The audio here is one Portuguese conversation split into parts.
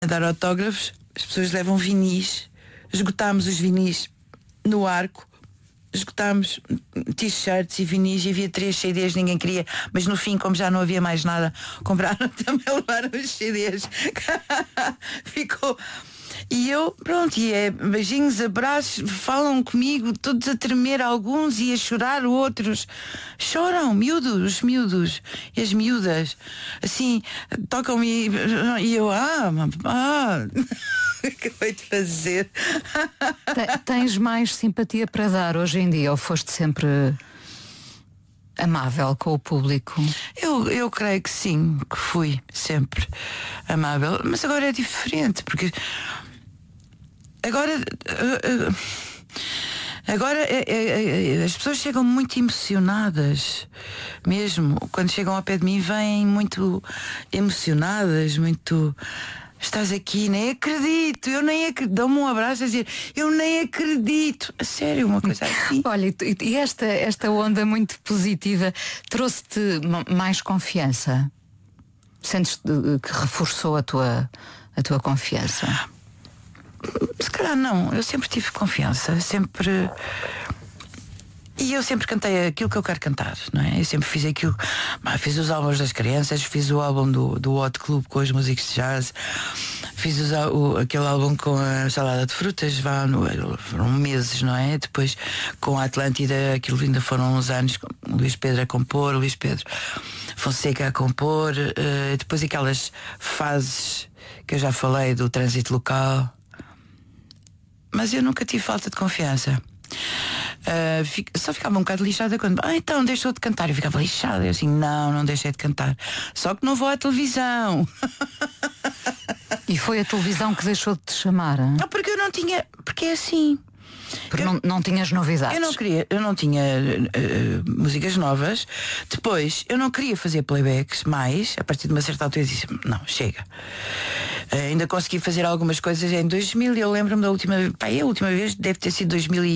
a dar autógrafos, as pessoas levam vinis, esgotámos os vinis no Arco, esgotámos t-shirts e vinis, e havia 3 CDs, ninguém queria, mas no fim, como já não havia mais nada, compraram também, levaram os CDs. Ficou. E eu, pronto, e é beijinhos, abraços, falam comigo, todos a tremer, alguns, e a chorar, outros choram, os miúdos e as miúdas, assim, tocam-me, e eu, acabei de fazer. Tens mais simpatia para dar hoje em dia, ou foste sempre amável com o público? Eu creio que sim, que fui sempre amável, mas agora é diferente, porque agora as pessoas chegam muito emocionadas, mesmo quando chegam ao pé de mim vêm muito emocionadas, muito. Estás aqui, nem acredito, eu nem acredito. Dão-me um abraço a dizer, eu nem acredito. A sério, uma coisa assim. Olha, e esta onda muito positiva trouxe-te mais confiança? Sentes que reforçou a tua confiança? Se calhar não, eu sempre tive confiança, e eu sempre cantei aquilo que eu quero cantar, não é? Eu sempre fiz aquilo, fiz os álbuns das crianças, fiz o álbum do Hot Club com os músicos de jazz, fiz aquele álbum com a salada de frutas, foram meses, não é? Depois com a Atlântida, aquilo ainda foram uns anos, o Luís Pedro a compor, o Luís Pedro Fonseca a compor, depois aquelas fases que eu já falei do trânsito local. Mas eu nunca tive falta de confiança. Só ficava um bocado lixada quando então deixou de cantar. Eu ficava lixada, eu assim, não deixei de cantar, só que não vou à televisão. E foi a televisão que deixou de te chamar? Não, porque eu não tinha. Porque é assim, porque não tinhas novidades. Eu não tinha músicas novas. Depois eu não queria fazer playbacks mais. A partir de uma certa altura eu disse, não, chega. Ainda consegui fazer algumas coisas em 2000. Eu lembro-me da última vez deve ter sido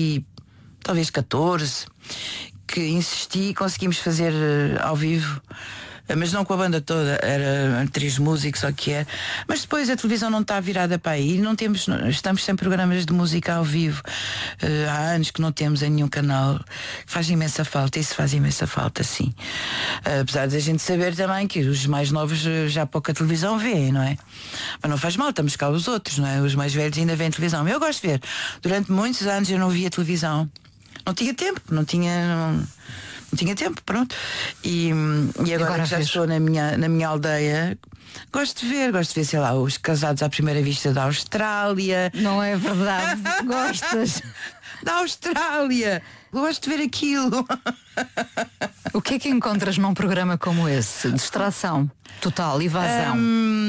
2014, que insisti e conseguimos fazer ao vivo, mas não com a banda toda, era 3 músicos, só que é. Mas depois a televisão não está virada para aí, estamos sem programas de música ao vivo. Há anos que não temos em nenhum canal. Faz imensa falta, isso faz imensa falta, sim. Apesar de a gente saber também que os mais novos já pouca televisão vêem, não é? Mas não faz mal, estamos cá os outros, não é? Os mais velhos ainda veem televisão. Eu gosto de ver. Durante muitos anos eu não via televisão. Não tinha tempo, não tinha tempo, pronto. E agora que já estou na minha aldeia, gosto de ver, sei lá, os Casados à Primeira Vista da Austrália. Não é verdade? Gostas? Da Austrália! Gosto de ver aquilo. O que é que encontras num programa como esse? Distração total, evasão.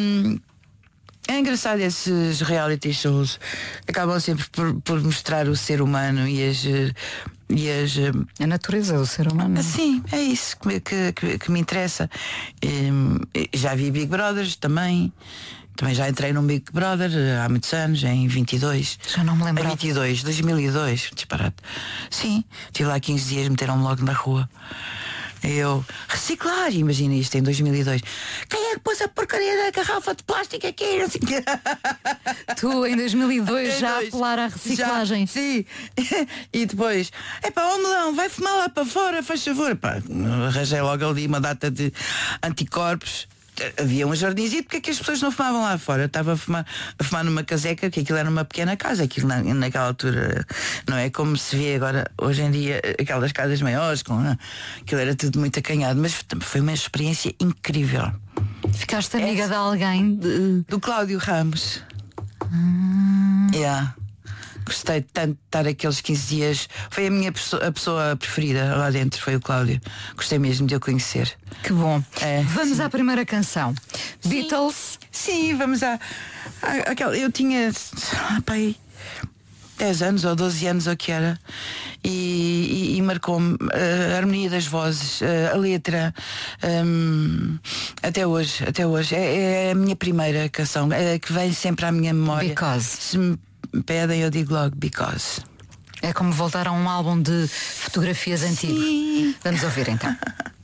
É engraçado, esses reality shows acabam sempre por mostrar o ser humano e a natureza do ser humano. Sim, é isso que me interessa. Já vi Big Brothers também já entrei num Big Brother há muitos anos, em 22. Já não me lembro. 2002, disparate. Sim, estive lá 15 dias, meteram-me logo na rua. Eu, reciclar, imagina isto em 2002. Quem é que pôs a porcaria da garrafa de plástico aqui? Tu em 2002 já a apelar à reciclagem. Sim. E depois, ó melão, vai fumar lá para fora, faz favor. Arranjei logo ali uma data de anticorpos. Havia um jardinzinho, porque é que as pessoas não fumavam lá fora? Eu estava a fumar numa caseca, que aquilo era uma pequena casa. Aquilo naquela altura não é como se vê agora, hoje em dia, aquelas casas maiores, aquilo era tudo muito acanhado. Mas foi uma experiência incrível. Ficaste amiga de alguém? Do Cláudio Ramos. Yeah. Gostei tanto de estar aqueles 15 dias. Foi a pessoa preferida lá dentro, foi o Cláudio. Gostei mesmo de eu conhecer. Que bom. Vamos à primeira canção. Sim. Beatles. Sim, vamos àquela. Eu tinha 10 anos ou 12 anos, ou que era. E marcou-me a harmonia das vozes, a letra, até hoje. É a minha primeira canção, que vem sempre à minha memória. Because. Pedem, eu digo logo Because. É como voltar a um álbum de fotografias antigas. Sim. Vamos ouvir então.